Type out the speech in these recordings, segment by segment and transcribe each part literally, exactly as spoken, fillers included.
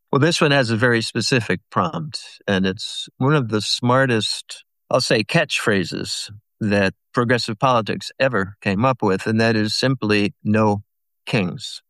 Well, this one has a very specific prompt, and it's one of the smartest, I'll say, catchphrases that progressive politics ever came up with, and that is simply no kings.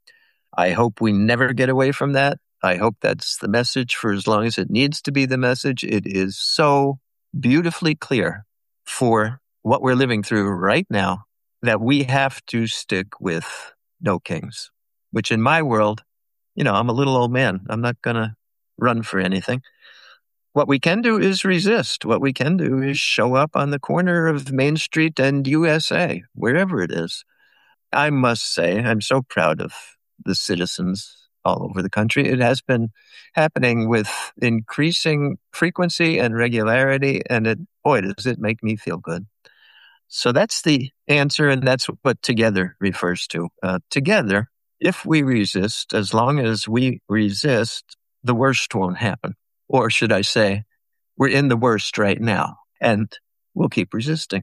I hope we never get away from that. I hope that's the message for as long as it needs to be the message. It is so beautifully clear for what we're living through right now that we have to stick with no kings, which in my world, you know, I'm a little old man. I'm not going to run for anything. What we can do is resist. What we can do is show up on the corner of Main Street and U S A, wherever it is. I must say, I'm so proud of the citizens all over the country. It has been happening with increasing frequency and regularity, and it, boy, does it make me feel good. So that's the answer, and that's what together refers to. Uh, together, if we resist, as long as we resist, the worst won't happen. Or should I say, we're in the worst right now, and we'll keep resisting.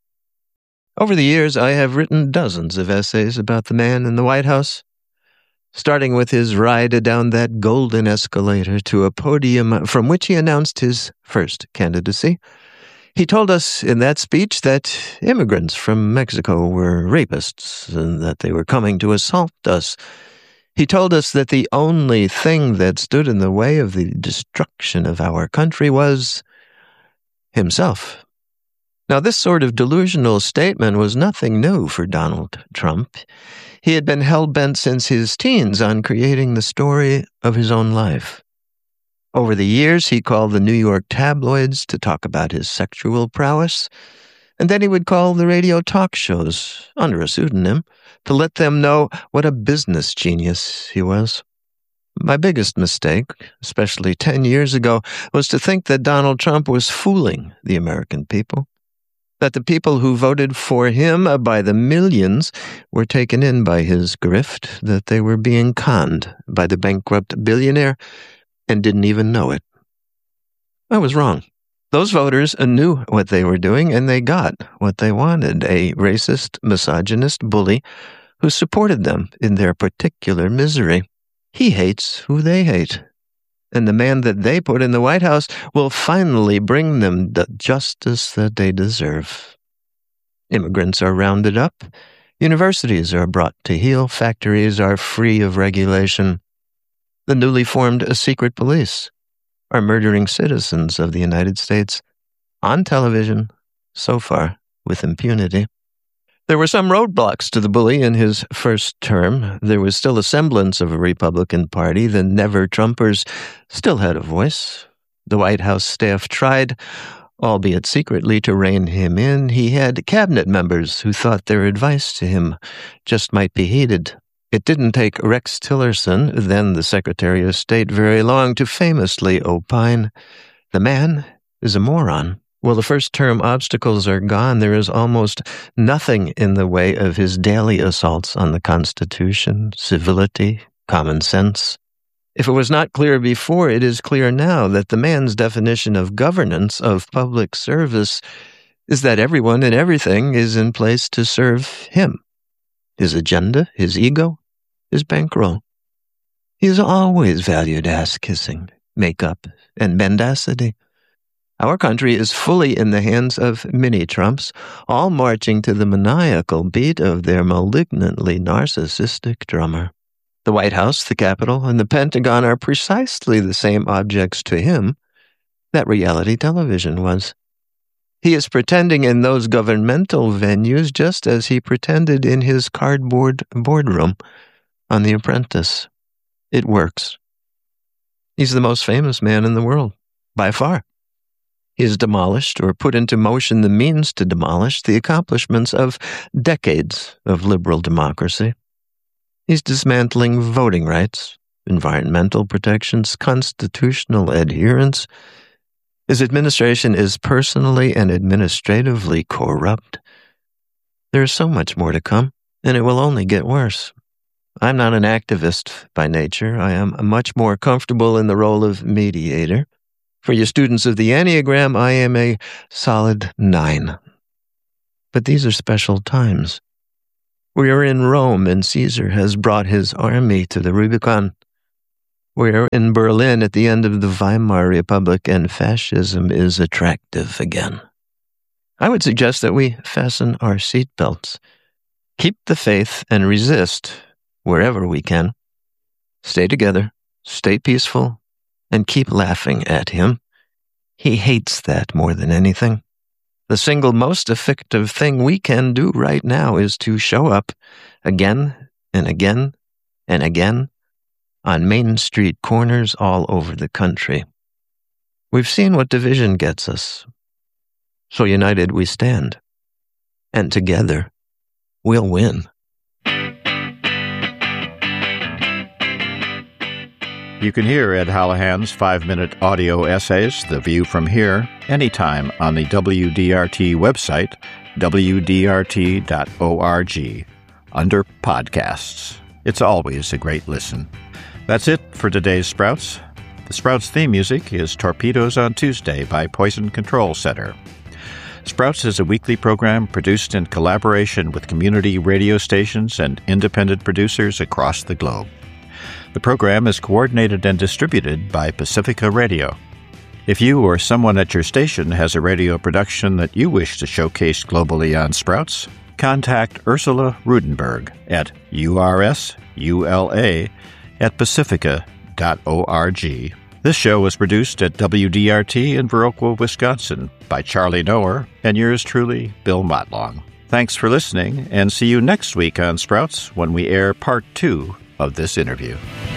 Over the years, I have written dozens of essays about the man in the White House, starting with his ride down that golden escalator to a podium from which he announced his first candidacy. He told us in that speech that immigrants from Mexico were rapists and that they were coming to assault us. He told us that the only thing that stood in the way of the destruction of our country was himself. Now, this sort of delusional statement was nothing new for Donald Trump. He had been hell-bent since his teens on creating the story of his own life. Over the years, he called the New York tabloids to talk about his sexual prowess, and then he would call the radio talk shows, under a pseudonym, to let them know what a business genius he was. My biggest mistake, especially ten years ago, was to think that Donald Trump was fooling the American people, that the people who voted for him by the millions were taken in by his grift, that they were being conned by the bankrupt billionaire and didn't even know it. I was wrong. Those voters knew what they were doing, and they got what they wanted, a racist, misogynist bully who supported them in their particular misery. He hates who they hate, and the man that they put in the White House will finally bring them the justice that they deserve. Immigrants are rounded up, universities are brought to heel, factories are free of regulation. The newly formed secret police are murdering citizens of the United States on television, so far with impunity. There were some roadblocks to the bully in his first term. There was still a semblance of a Republican Party. The never-Trumpers still had a voice. The White House staff tried, albeit secretly, to rein him in. He had cabinet members who thought their advice to him just might be heeded. It didn't take Rex Tillerson, then the Secretary of State, very long to famously opine, "The man is a moron." Well, the first-term obstacles are gone. There is almost nothing in the way of his daily assaults on the Constitution, civility, common sense. If it was not clear before, it is clear now that the man's definition of governance, of public service, is that everyone and everything is in place to serve him. His agenda, his ego, his bankroll. He has always valued ass-kissing, makeup, and mendacity. Our country is fully in the hands of mini-Trumps, all marching to the maniacal beat of their malignantly narcissistic drummer. The White House, the Capitol, and the Pentagon are precisely the same objects to him that reality television was. He is pretending in those governmental venues just as he pretended in his cardboard boardroom on The Apprentice. It works. He's the most famous man in the world, by far. He has demolished or put into motion the means to demolish the accomplishments of decades of liberal democracy. He's dismantling voting rights, environmental protections, constitutional adherence. His administration is personally and administratively corrupt. There is so much more to come, and it will only get worse. I'm not an activist by nature. I am much more comfortable in the role of mediator. For you students of the Enneagram, I am a solid nine. But these are special times. We are in Rome, and Caesar has brought his army to the Rubicon. We're in Berlin at the end of the Weimar Republic, and fascism is attractive again. I would suggest that we fasten our seatbelts, keep the faith, and resist wherever we can. Stay together, stay peaceful, and keep laughing at him. He hates that more than anything. The single most effective thing we can do right now is to show up again and again and again on Main Street corners all over the country. We've seen what division gets us. So united we stand. And together, we'll win. You can hear Ed Hallahan's five-minute audio essays, The View from Here, anytime on the W D R T website, W D R T dot org, under Podcasts. It's always a great listen. That's it for today's Sprouts. The Sprouts theme music is Torpedoes on Tuesday by Poison Control Center. Sprouts is a weekly program produced in collaboration with community radio stations and independent producers across the globe. The program is coordinated and distributed by Pacifica Radio. If you or someone at your station has a radio production that you wish to showcase globally on Sprouts, contact Ursula Rudenberg at ursula at pacifica dot org. This show was produced at W D R T in Viroqua, Wisconsin by Charlie Noer and yours truly, Bill Motlong. Thanks for listening, and see you next week on Sprouts when we air part two of this interview.